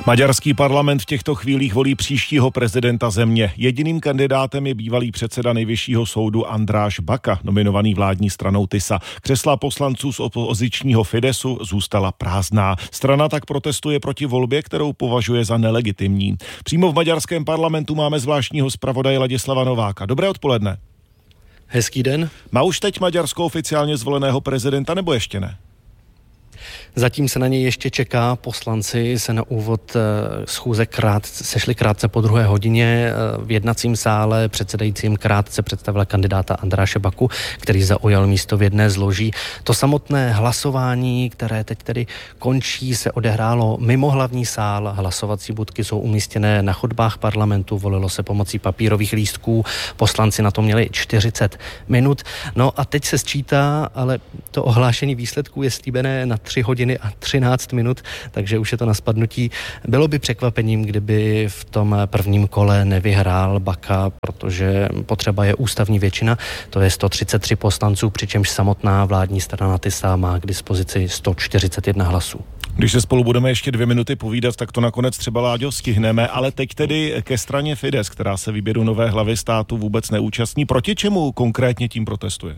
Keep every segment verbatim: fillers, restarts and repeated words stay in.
Maďarský parlament v těchto chvílích volí příštího prezidenta země. Jediným kandidátem je bývalý předseda nejvyššího soudu Andráš Baka, nominovaný vládní stranou Tisa. Křesla poslanců z opozičního Fidesu zůstala prázdná. Strana tak protestuje proti volbě, kterou považuje za nelegitimní. Přímo v maďarském parlamentu máme zvláštního zpravodaje Ladislava Nováka. Dobré odpoledne. Hezký den. Má už teď Maďarsko oficiálně zvoleného prezidenta, nebo ještě ne? Zatím se na něj ještě čeká. Poslanci se na úvod schůze krát, sešli krátce po druhé hodině v jednacím sále. Předsedajícím krátce představila kandidáta Andráše Baku, který zaujal místo v jedné z loží. To samotné hlasování, které teď tedy končí, se odehrálo mimo hlavní sál. Hlasovací budky jsou umístěné na chodbách parlamentu, volilo se pomocí papírových lístků. Poslanci na to měli čtyřicet minut. No a teď se sčítá, ale to ohlášení výsledků je slíbené na tři hodiny a třináct minut, takže už je to na spadnutí. Bylo by překvapením, kdyby v tom prvním kole nevyhrál Baka, protože potřeba je ústavní většina, to je sto třicet tři poslanců, přičemž samotná vládní strana Tisa má k dispozici sto čtyřicet jedna hlasů. Když se spolu budeme ještě dvě minuty povídat, tak to nakonec třeba, Láďo, stihneme, ale teď tedy ke straně Fides, která se výběru nové hlavy státu vůbec neúčastní. Proti čemu konkrétně tím protestuje?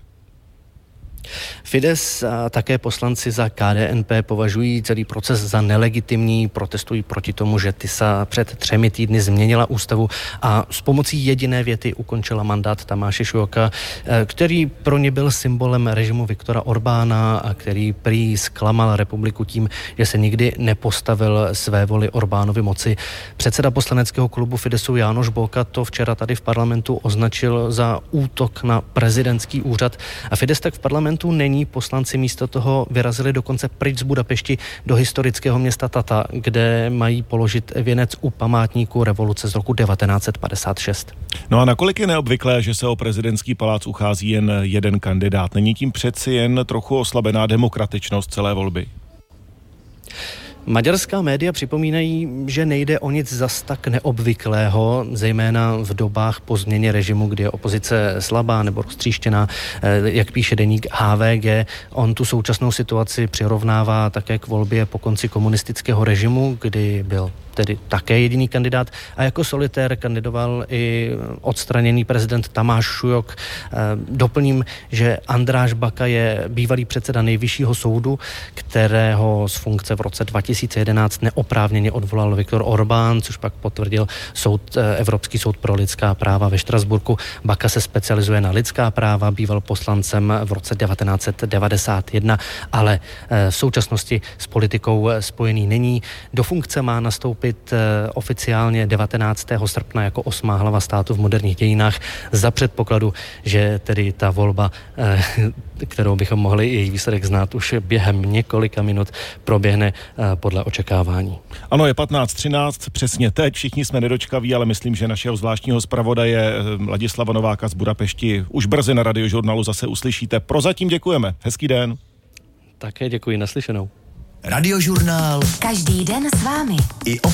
Fides a také poslanci za K D N P považují celý proces za nelegitimní, protestují proti tomu, že Tisa před třemi týdny změnila ústavu a s pomocí jediné věty ukončila mandát Tamáše Šujoka, který pro ně byl symbolem režimu Viktora Orbána a který prý zklamal republiku tím, že se nikdy nepostavil své voli Orbánovi moci. Předseda poslaneckého klubu Fidesu Jánoš Bóka to včera tady v parlamentu označil za útok na prezidentský úřad a Fides tak v parlamentu není, poslanci místo toho vyrazili dokonce pryč z Budapešti do historického města Tata, kde mají položit věnec u památníku revoluce z roku devatenáct set padesát šest. No a nakolik je neobvyklé, že se o prezidentský palác uchází jen jeden kandidát? Není tím přeci jen trochu oslabená demokratičnost celé volby? Maďarská média připomínají, že nejde o nic zas tak neobvyklého, zejména v dobách po změně režimu, kdy je opozice slabá nebo roztříštěná, jak píše deník H V G. On tu současnou situaci přirovnává také k volbě po konci komunistického režimu, kdy byl tedy také jediný kandidát a jako solitér kandidoval i odstraněný prezident Tamáš Šujok. Doplním, že Andráš Baka je bývalý předseda nejvyššího soudu, kterého z funkce v roce dva tisíce jedenáct neoprávněně odvolal Viktor Orbán, což pak potvrdil soud, Evropský soud pro lidská práva ve Štrasburku. Baka se specializuje na lidská práva, býval poslancem v roce devatenáct set devadesát jedna, ale v současnosti s politikou spojený není. Do funkce má nastoupit oficiálně devatenáctého srpna jako osmá hlava státu v moderních dějinách za předpokladu, že tedy ta volba, kterou bychom mohli její výsledek znát už během několika minut, proběhne podle očekávání. Ano, je patnáct třináct, přesně teď, všichni jsme nedočkaví, ale myslím, že našeho zvláštního zpravodaje Ladislava Nováka z Budapešti už brzy na Radiožurnálu zase uslyšíte. Prozatím děkujeme. Hezký den. Také děkuji, naslyšenou. Radiožurnál. Každý den s vámi. I